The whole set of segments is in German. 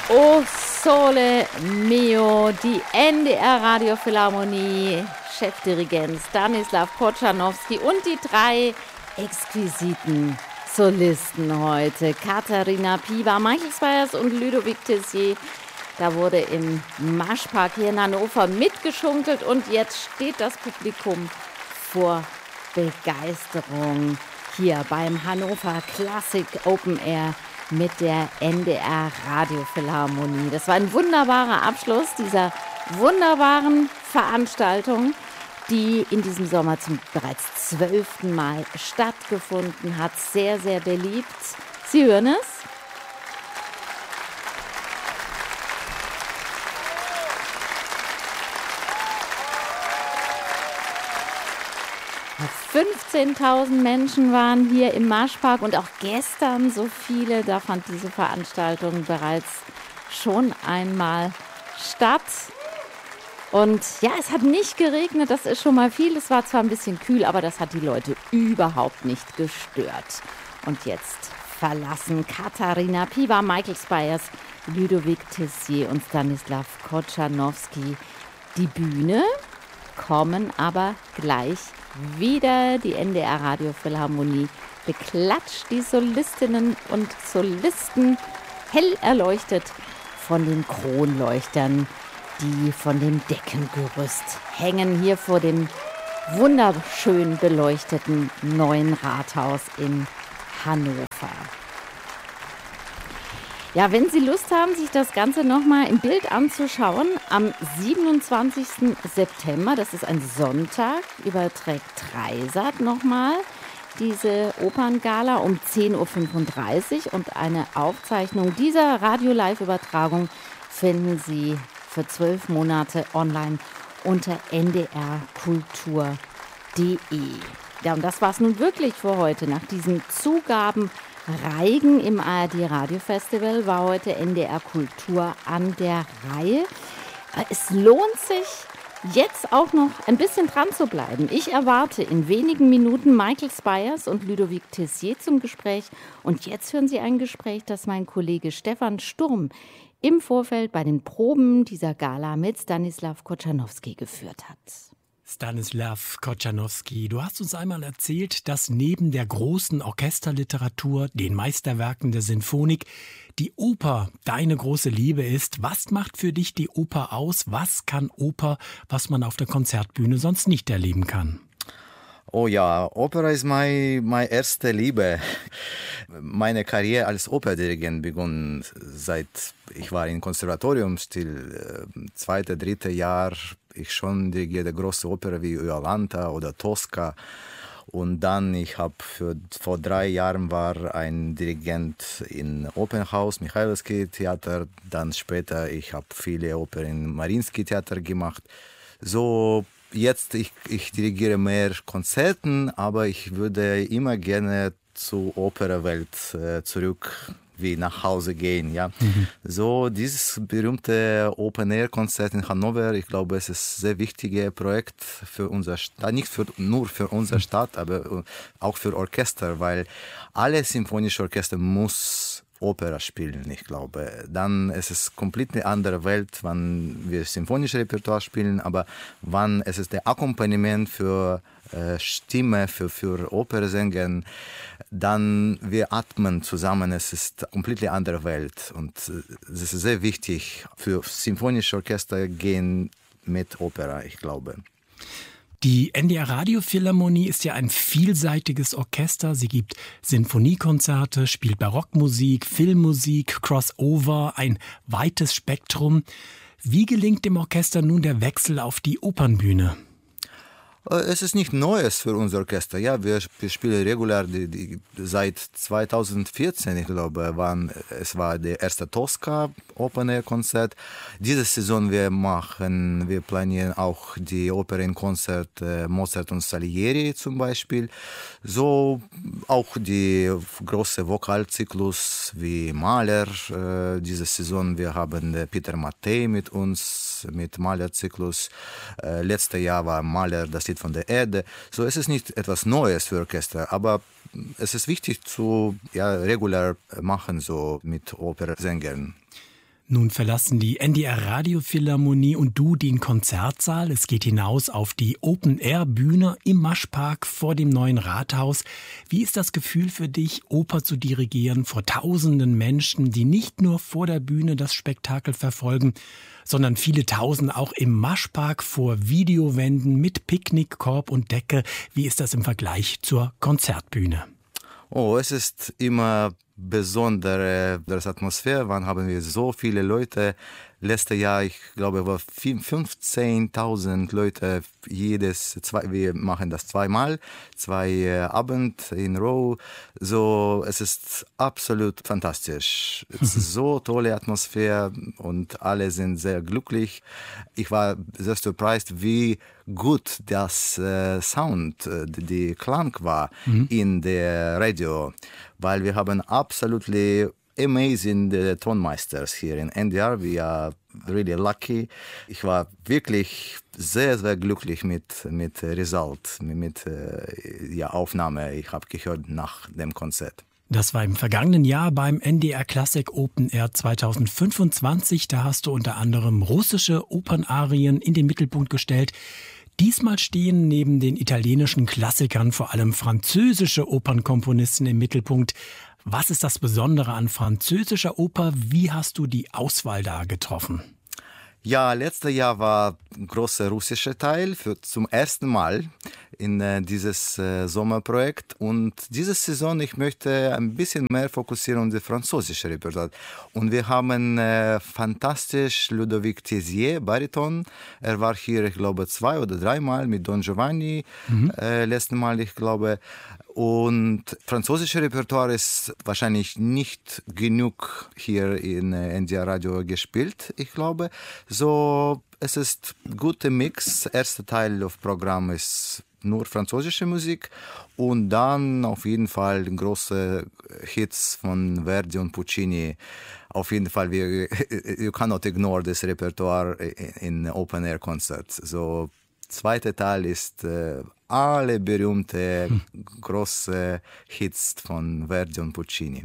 O Sole Mio, die NDR Radiophilharmonie, Chefdirigent Stanislav Kochanowski und die drei exquisiten Solisten heute. Katharina Piwa, Michael Spyers und Ludovic Tessier. Da wurde im Maschpark hier in Hannover mitgeschunkelt und jetzt steht das Publikum vor Begeisterung hier beim Hannover Classic Open Air mit der NDR Radiophilharmonie. Das war ein wunderbarer Abschluss dieser wunderbaren Veranstaltung, die in diesem Sommer zum bereits 12. Mal stattgefunden hat. Sehr, sehr beliebt. Sie hören es. Ja, 15.000 Menschen waren hier im Marschpark und auch gestern so viele. Da fand diese Veranstaltung bereits schon einmal statt. Und ja, es hat nicht geregnet, das ist schon mal viel. Es war zwar ein bisschen kühl, aber das hat die Leute überhaupt nicht gestört. Und jetzt verlassen Katharina Piwa, Michael Spyers, Ludovic Tessier und Stanislav Kochanowski die Bühne, kommen aber gleich wieder. Die NDR Radiophilharmonie beklatscht die Solistinnen und Solisten hell erleuchtet von den Kronleuchtern, die von dem Deckengerüst hängen, hier vor dem wunderschön beleuchteten neuen Rathaus in Hannover. Ja, wenn Sie Lust haben, sich das Ganze nochmal im Bild anzuschauen, am 27. September, das ist ein Sonntag, überträgt Dreisat nochmal diese Operngala um 10.35 Uhr und eine Aufzeichnung dieser Radio-Live-Übertragung finden Sie für 12 Monate online unter ndrkultur.de. Ja, und das war's nun wirklich für heute. Nach diesen Zugabenreigen im ARD Radio-Festival war heute NDR Kultur an der Reihe. Es lohnt sich, jetzt auch noch ein bisschen dran zu bleiben. Ich erwarte in wenigen Minuten Michael Spyers und Ludovic Tessier zum Gespräch. Und jetzt hören Sie ein Gespräch, das mein Kollege Stefan Sturm im Vorfeld bei den Proben dieser Gala mit Stanislav Kochanowski geführt hat. Stanislav Kochanowski, du hast uns einmal erzählt, dass neben der großen Orchesterliteratur, den Meisterwerken der Sinfonik, die Oper deine große Liebe ist. Was macht für dich die Oper aus? Was kann Oper, was man auf der Konzertbühne sonst nicht erleben kann? Oh ja, Opera ist meine erste Liebe. Meine Karriere als Operdirigent begann seit ich war im Konservatorium, zweite, dritte Jahr. Ich schon dirigierte große Oper wie Iolanta oder Tosca. Und dann, vor 3 Jahren war ein Dirigent in Opernhaus, Michailowski Theater. Dann später, ich habe viele Opern in Mariinsky Theater gemacht. So, jetzt, ich dirigiere mehr Konzerten, aber ich würde immer gerne zur Operwelt zurück, wie nach Hause gehen, ja. So, dieses berühmte Open-Air-Konzert in Hannover, ich glaube, es ist ein sehr wichtiges Projekt für unser Stadt, nicht nur für unsere Stadt, aber auch für Orchester, weil alle symphonische Orchester muss Opera spielen, ich glaube. Dann ist es komplett eine andere Welt, wenn wir symphonische Repertoire spielen, aber wann es ist der Akkompagnement für Stimme, für Opernsänger, dann wir atmen zusammen, es ist eine komplett andere Welt und es ist sehr wichtig für symphonische Orchester gehen mit Opera, ich glaube. Die NDR Radiophilharmonie ist ja ein vielseitiges Orchester. Sie gibt Sinfoniekonzerte, spielt Barockmusik, Filmmusik, Crossover, ein weites Spektrum. Wie gelingt dem Orchester nun der Wechsel auf die Opernbühne? Es ist nicht Neues für unser Orchester. Ja, wir spielen regulär seit 2014, ich glaube, es war der erste Tosca Open Air Konzert. Diese Saison wir planieren auch die Opernkonzert Mozart und Salieri zum Beispiel. So auch die große Vokalzyklus wie Mahler. Diese Saison wir haben Peter Mattei mit uns, mit Mahler-Zyklus. Letztes Jahr war Mahler das Lied von der Erde. So, es ist nicht etwas Neues für Orchester, aber es ist wichtig zu regulär machen, so mit Opernsängern. Nun verlassen die NDR-Radiophilharmonie und du den Konzertsaal. Es geht hinaus auf die Open-Air-Bühne im Maschpark vor dem neuen Rathaus. Wie ist das Gefühl für dich, Oper zu dirigieren vor tausenden Menschen, die nicht nur vor der Bühne das Spektakel verfolgen, sondern viele Tausend auch im Maschpark vor Videowänden mit Picknickkorb und Decke? Wie ist das im Vergleich zur Konzertbühne? Oh, es ist immer besondere Atmosphäre. Wann haben wir so viele Leute? Letztes Jahr, ich glaube, war 15.000 Leute. Wir machen das zweimal, 2 Abend in Row. So, es ist absolut fantastisch. Es ist so tolle Atmosphäre und alle sind sehr glücklich. Ich war sehr surprised, wie gut das Sound, die Klang war in der Radio, weil wir haben absolut amazing Tonmeisters hier in NDR. We are really lucky. Ich war wirklich sehr, sehr glücklich mit Result, mit Aufnahme. Ich habe gehört nach dem Konzert. Das war im vergangenen Jahr beim NDR Classic Open Air 2025. Da hast du unter anderem russische Opernarien in den Mittelpunkt gestellt. Diesmal stehen neben den italienischen Klassikern vor allem französische Opernkomponisten im Mittelpunkt. Was ist das Besondere an französischer Oper? Wie hast du die Auswahl da getroffen? Ja, letztes Jahr war ein großer russischer Teil zum ersten Mal in dieses Sommerprojekt. Und diese Saison, ich möchte ein bisschen mehr fokussieren auf das französische Repertoire. Und wir haben fantastisch Ludovic Tessier, Bariton. Er war hier, ich glaube, 2 oder 3 Mal mit Don Giovanni. Letztes Mal, ich glaube. Und französische Repertoire ist wahrscheinlich nicht genug hier in NDR Radio gespielt, ich glaube. So, es ist ein guter Mix. Erster Teil des Programms ist nur französische Musik und dann auf jeden Fall große Hits von Verdi und Puccini. Auf jeden Fall, you cannot ignore this Repertoire in Open-Air-Concerts. So, zweiter Teil ist alle berühmte große Hits von Verdi und Puccini.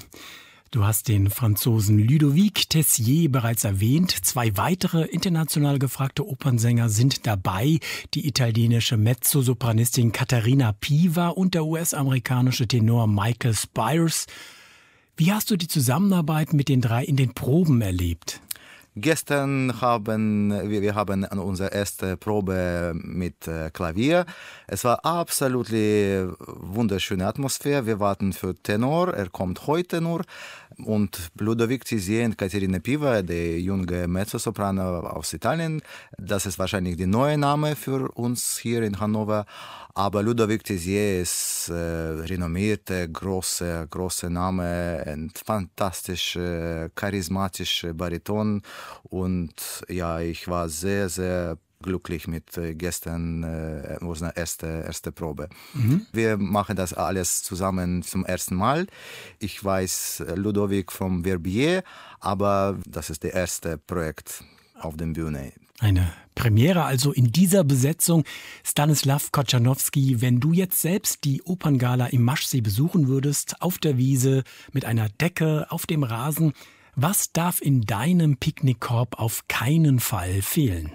Du hast den Franzosen Ludovic Tessier bereits erwähnt. 2 weitere international gefragte Opernsänger sind dabei. Die italienische Mezzosopranistin Caterina Piva und der US-amerikanische Tenor Michael Spires. Wie hast du die Zusammenarbeit mit den 3 in den Proben erlebt? Gestern haben wir unsere erste Probe mit Klavier. Es war absolut wunderschöne Atmosphäre. Wir warten für Tenor, er kommt heute nur. Und Ludovic Tessier und Caterina Piva, der junge Mezzosoprano aus Italien, das ist wahrscheinlich der neue Name für uns hier in Hannover. Aber Ludovic Tessier ist renommierte, große Name, ein fantastisch charismatischer Bariton. Und ja, ich war sehr, sehr glücklich mit gestern unserer erste Probe. Wir machen das alles zusammen zum ersten Mal. Ich weiß Ludovic vom Verbier, aber das ist das erste Projekt auf der Bühne. Eine Premiere also in dieser Besetzung. Stanislav Kochanowski, wenn du jetzt selbst die Operngala im Maschsee besuchen würdest, auf der Wiese, mit einer Decke, auf dem Rasen, was darf in deinem Picknickkorb auf keinen Fall fehlen?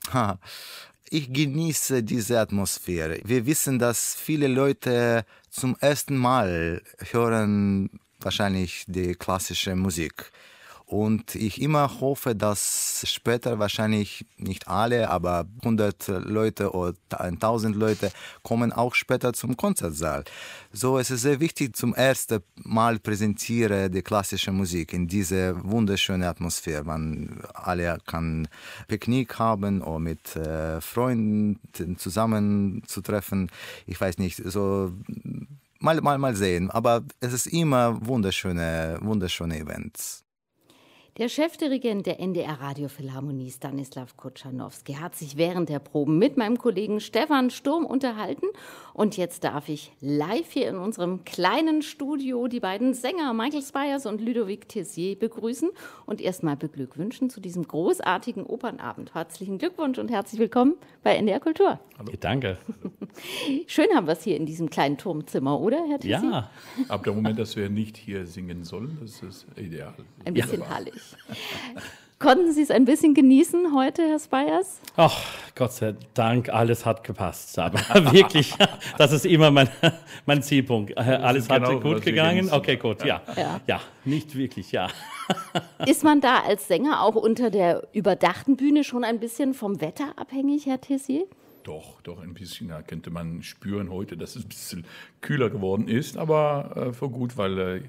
Ich genieße diese Atmosphäre. Wir wissen, dass viele Leute zum ersten Mal hören wahrscheinlich die klassische Musik. Und ich immer hoffe, dass später wahrscheinlich nicht alle, aber 100 Leute oder 1000 Leute kommen auch später zum Konzertsaal. So, es ist sehr wichtig, zum ersten Mal präsentiere die klassische Musik in diese wunderschöne Atmosphäre. Man alle kann Picknick haben oder mit Freunden zusammen zu treffen. Ich weiß nicht, so mal sehen. Aber es ist immer wunderschöne Events. Der Chefdirigent der NDR Radiophilharmonie, Stanislav Kochanowski, hat sich während der Proben mit meinem Kollegen Stefan Sturm unterhalten. Und jetzt darf ich live hier in unserem kleinen Studio die beiden Sänger Michael Spires und Ludovic Tessier begrüßen und erstmal beglückwünschen zu diesem großartigen Opernabend. Herzlichen Glückwunsch und herzlich willkommen bei NDR Kultur. Hallo. Danke. Schön haben wir es hier in diesem kleinen Turmzimmer, oder, Herr Tessier? Ja, ab dem Moment, dass wir nicht hier singen sollen, das ist ideal. Ein bisschen hallig. Konnten Sie es ein bisschen genießen heute, Herr Speyers? Ach, Gott sei Dank, alles hat gepasst. Aber wirklich, das ist immer mein Zielpunkt. Alles hat genau, gut gegangen? Okay, gut, ja. Ja. Ja, nicht wirklich, ja. Ist man da als Sänger auch unter der überdachten Bühne schon ein bisschen vom Wetter abhängig, Herr Tessier? Doch, ein bisschen. Da könnte man spüren heute, dass es ein bisschen kühler geworden ist, aber für gut, weil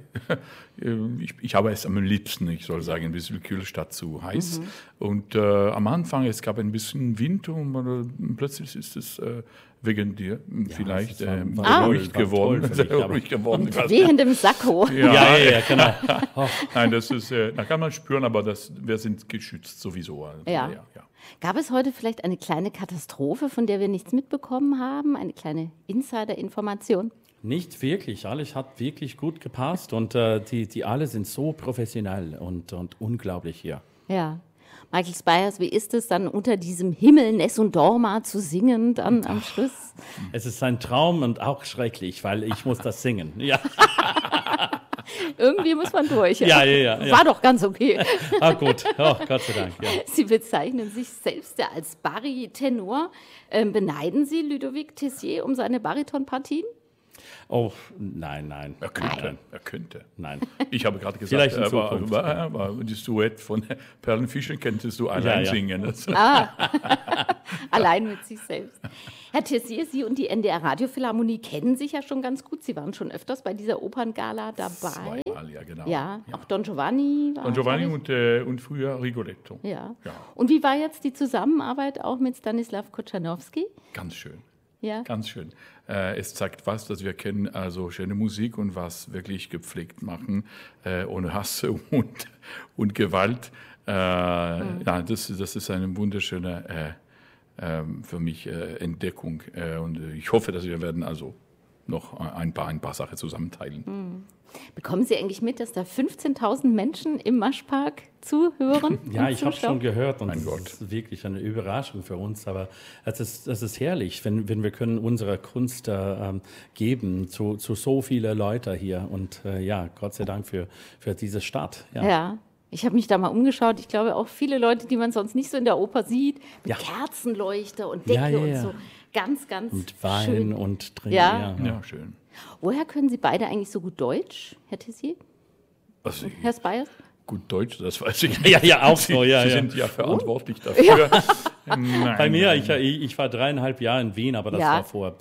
ich habe es am liebsten, ich soll sagen, ein bisschen kühl statt zu heiß. Und am Anfang, es gab ein bisschen Wind und plötzlich ist es wegen dir vielleicht ruhig geworden. Ruhig geworden. Mit wehendem Sakko. Ja, genau. Nein, das ist, da kann man spüren, aber wir sind geschützt sowieso. Also, Ja. Gab es heute vielleicht eine kleine Katastrophe, von der wir nichts mitbekommen haben? Eine kleine Insider-Information? Nicht wirklich. Alles hat wirklich gut gepasst und die alle sind so professionell und unglaublich hier. Ja. Michael Speyers, wie ist es dann unter diesem Himmel Ness und Dorma zu singen dann am Schluss? Es ist ein Traum und auch schrecklich, weil ich muss das singen. Ja. Irgendwie muss man durch. Ja. War doch ganz okay. Gut. Oh, Gott sei Dank. Ja. Sie bezeichnen sich selbst ja als Baritonor. Beneiden Sie Ludovic Tessier um seine Baritonpartien? Oh, nein. Er könnte. Nein. Ich habe gerade gesagt, Vielleicht in Zukunft. aber das Duett von Perlenfischen könntest du allein singen. Allein mit sich selbst. Herr Tessier, Sie und die NDR Radiophilharmonie kennen sich ja schon ganz gut. Sie waren schon öfters bei dieser Operngala dabei. Zweimal, ja, genau. Ja, auch Don Giovanni war. Don Giovanni und früher Rigoletto. Ja. Und wie war jetzt die Zusammenarbeit auch mit Stanislav Kochanowski? Ganz schön. Ja. Ganz schön. Es zeigt was, dass wir kennen, also schöne Musik und was wirklich gepflegt machen, ohne Hass und Gewalt. Ja, das ist eine wunderschöne, für mich, Entdeckung. Und ich hoffe, dass wir werden also noch ein paar Sachen zusammenteilen. Bekommen Sie eigentlich mit, dass da 15.000 Menschen im Maschpark zuhören? Ja, ich habe schon gehört und Mein das Gott. ist wirklich eine Überraschung für uns. Aber es ist herrlich, wenn wir können unsere Kunst geben zu so vielen Leuten hier. Und Gott sei Dank für diese Stadt. Ja. Ich habe mich da mal umgeschaut. Ich glaube auch viele Leute, die man sonst nicht so in der Oper sieht, mit Kerzenleuchter und Decke und so. Ganz, ganz und Wein schön. und Trinken. Ja, schön. Woher können Sie beide eigentlich so gut Deutsch, Herr Tessier? Also, Herr Speyers? gut Deutsch, das weiß ich. Ja, auch so, ja. Sie sind ja verantwortlich dafür. Nein, Bei mir, ich war 3,5 Jahre in Wien, aber das Ja. war vor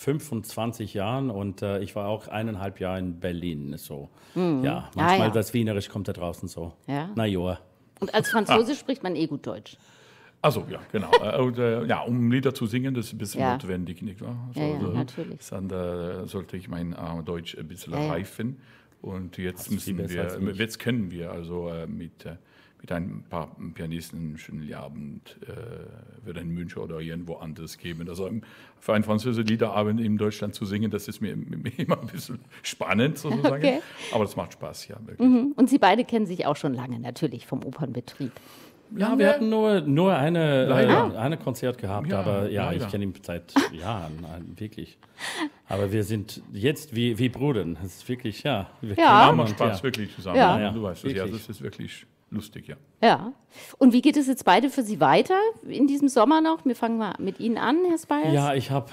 25 Jahren und ich war auch 1,5 Jahre in Berlin. So. Ja, manchmal das Wienerisch kommt da draußen so. Ja. Na ja. Und als Franzose spricht man gut Deutsch. Also ja, genau. Und, um Lieder zu singen, das ist ein bisschen notwendig, nicht wahr? Also, natürlich. Dann sollte ich mein Deutsch ein bisschen Ja. reifen. Und jetzt viel besser als ich. jetzt können wir also mit ein paar Pianisten einen schönen Abend wird in München oder irgendwo anders geben. Also für einen französischen Liederabend in Deutschland zu singen, das ist mir immer ein bisschen spannend sozusagen. Okay. Aber das macht Spaß, ja, wirklich. Und Sie beide kennen sich auch schon lange natürlich vom Opernbetrieb. Ja, wir hatten nur eine Konzert gehabt, Ja, aber leider. ich kenne ihn seit Jahren, wirklich. Aber wir sind jetzt wie Brüder. Das ist wirklich, wir Ja. Haben und, Spaß wirklich zusammen. Ja. Ja. Du weißt es, ja, Wirklich. das ist wirklich lustig, ja. Ja. Und wie geht es jetzt beide für Sie weiter in diesem Sommer noch? Wir fangen mal mit Ihnen an, Herr Speyers. Ja, ich habe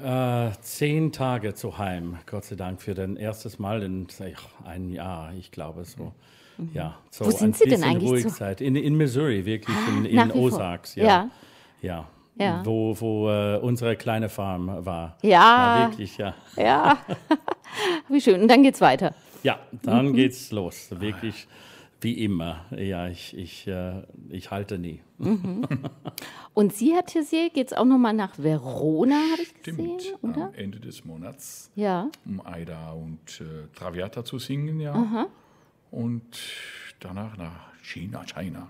10 Tage zu Heim, Gott sei Dank, für den erstes Mal in ein Jahr, ich glaube so. Ja, so Wo sind Sie denn bisschen eigentlich ruhig zu- Zeit. In Missouri, wirklich, nach in wie vor. Ozarks. Ja. Ja. Ja. Wo unsere kleine Farm war. Ja. Wirklich, ja. Ja. Wie schön. Und dann geht's weiter. Ja, dann geht's los. Wirklich wie immer. Ja, ich halte nie. Und Sie, Herr Tessier, geht's auch noch mal nach Verona, habe ich gesehen, Stimmt, oder? am Ende des Monats, Ja. um Aida und Traviata zu singen, ja. Und danach nach China.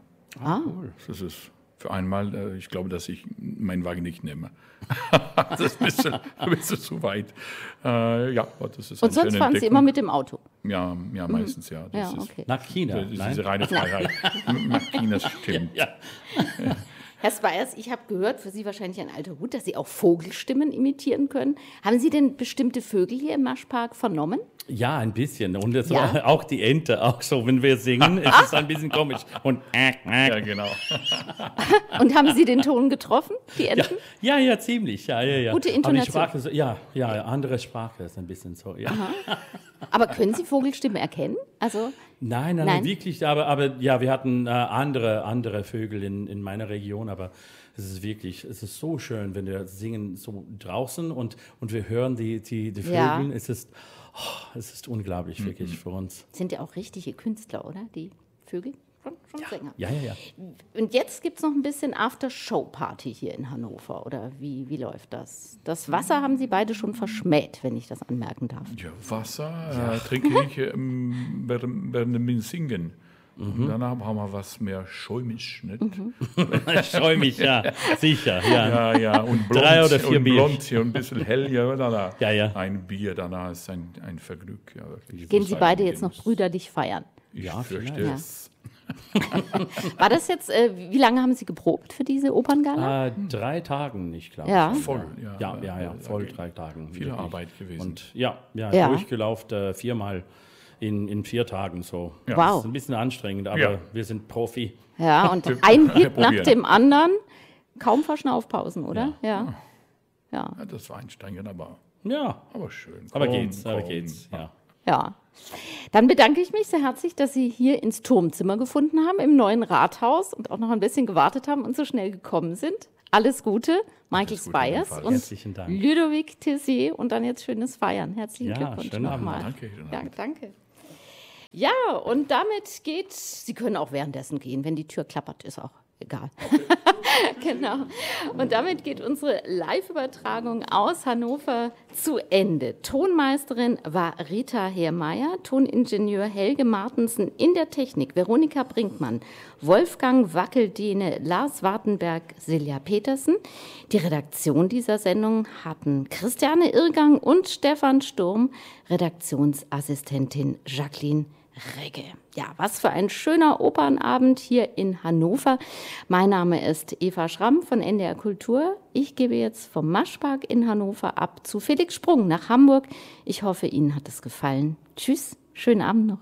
Das ist für einmal, ich glaube, dass ich meinen Wagen nicht nehme. Das ist ein bisschen zu weit. Ja, aber das ist Und eine sonst schöne fahren Sie Entdeckung. immer mit dem Auto? Ja, meistens, ja. Das Ja, ist, okay. Nach China. das ist Nein? diese reine Freiheit. Nach China stimmt. Ja. Herr Speyers, ich habe gehört, für Sie wahrscheinlich ein alter Hut, dass Sie auch Vogelstimmen imitieren können. Haben Sie denn bestimmte Vögel hier im Maschpark vernommen? Ja, ein bisschen. Und das Ja? war auch die Ente, auch so, wenn wir singen, ist es ein bisschen komisch. Und Ja, genau. Und haben Sie den Ton getroffen, die ja, Enten? ja, ziemlich. Ja. Gute Aber die Intonation. Sprache, andere Sprache ist ein bisschen so, ja. Aber können Sie Vogelstimme erkennen? Also, Nein, wirklich. Aber ja, wir hatten andere Vögel in meiner Region, aber es ist so schön, wenn wir singen so draußen und wir hören die Vögel. Ja. Es ist unglaublich, wirklich für uns. sind ja auch richtige Künstler, oder? Die Vögel? Schon Sänger. Ja. Und jetzt gibt es noch ein bisschen After-Show-Party hier in Hannover, oder wie läuft das? Das Wasser haben Sie beide schon verschmäht, wenn ich das anmerken darf. Ja, Wasser trinke ich während dem Singen. Und danach haben wir was mehr schäumig, nicht? Ich freue mich, ja, sicher. Ja. Ja, und blond, 3 oder 4 und Bier. blond und ein bisschen hell, ja. Ja. Ein Bier danach ist ein Vergnügen. Ja, wirklich. Gehen Sie beide jetzt noch brüderlich feiern? Ich Ja, fürchte vielleicht. es. War das jetzt, wie lange haben Sie geprobt für diese Operngala? 3 Tagen, ich glaube. Ja. Voll, Ja, voll 3 Tagen. Viel wirklich. Arbeit gewesen. Und ja. Ja. Durchgelaufen 4-mal in 4 Tagen so. Ja. Wow. Das ist ein bisschen anstrengend, aber Ja. wir sind Profi. Ja, und ein Hit nach probieren. dem anderen. Kaum Verschnaufpausen, oder? Ja. Ja, das war anstrengend, aber Ja, schön. aber Komm, geht's, komm. ja. Ja. Dann bedanke ich mich sehr herzlich, dass Sie hier ins Turmzimmer gefunden haben, im neuen Rathaus und auch noch ein bisschen gewartet haben und so schnell gekommen sind. Alles Gute, Michael Alles Gute, Speyers ebenfalls. und Herzlichen Dank. Ludovic Tessier und dann jetzt schönes Feiern. Herzlichen Ja, Glückwunsch schönen Abend. nochmal. Danke, schönen Ja, Abend. danke. Ja, und damit geht, Sie können auch währenddessen gehen, wenn die Tür klappert, ist auch egal. Genau. Und damit geht unsere Live-Übertragung aus Hannover zu Ende. Tonmeisterin war Rita Heermeier, Toningenieur Helge Martensen, in der Technik Veronika Brinkmann, Wolfgang Wackeldehne, Lars Wartenberg, Silja Petersen. Die Redaktion dieser Sendung hatten Christiane Irrgang und Stefan Sturm, Redaktionsassistentin Jacqueline Regge. Ja, was für ein schöner Opernabend hier in Hannover. Mein Name ist Eva Schramm von NDR Kultur. Ich gebe jetzt vom Maschpark in Hannover ab zu Felix Sprung nach Hamburg. Ich hoffe, Ihnen hat es gefallen. Tschüss, schönen Abend noch.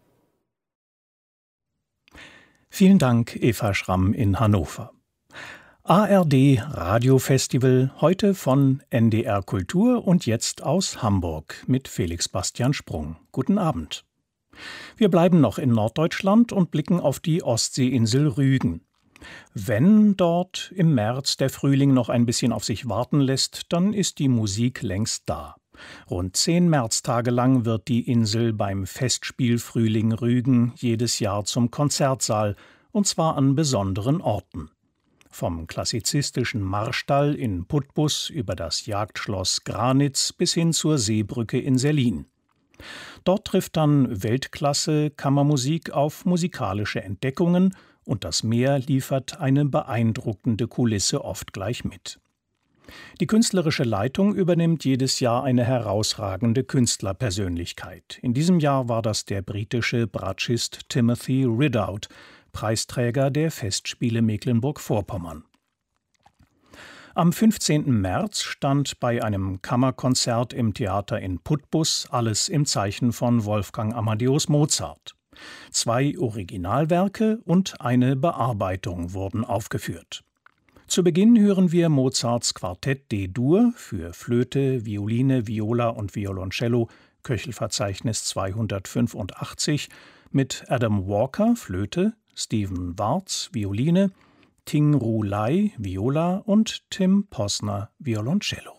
Vielen Dank, Eva Schramm in Hannover. ARD Radiofestival, heute von NDR Kultur und jetzt aus Hamburg mit Felix Bastian Sprung. Guten Abend. Wir bleiben noch in Norddeutschland und blicken auf die Ostseeinsel Rügen. Wenn dort im März der Frühling noch ein bisschen auf sich warten lässt, dann ist die Musik längst da. Rund 10 Märztage lang wird die Insel beim Festspiel Frühling Rügen jedes Jahr zum Konzertsaal, und zwar an besonderen Orten. Vom klassizistischen Marstall in Putbus über das Jagdschloss Granitz bis hin zur Seebrücke in Sellin. Dort trifft dann Weltklasse-Kammermusik auf musikalische Entdeckungen und das Meer liefert eine beeindruckende Kulisse oft gleich mit. Die künstlerische Leitung übernimmt jedes Jahr eine herausragende Künstlerpersönlichkeit. In diesem Jahr war das der britische Bratschist Timothy Ridout, Preisträger der Festspiele Mecklenburg-Vorpommern. Am 15. März stand bei einem Kammerkonzert im Theater in Putbus alles im Zeichen von Wolfgang Amadeus Mozart. 2 Originalwerke und eine Bearbeitung wurden aufgeführt. Zu Beginn hören wir Mozarts Quartett D-Dur für Flöte, Violine, Viola und Violoncello, Köchelverzeichnis 285, mit Adam Walker, Flöte, Stephen Wartz, Violine, Ting Ru Lai, Viola und Tim Posner, Violoncello.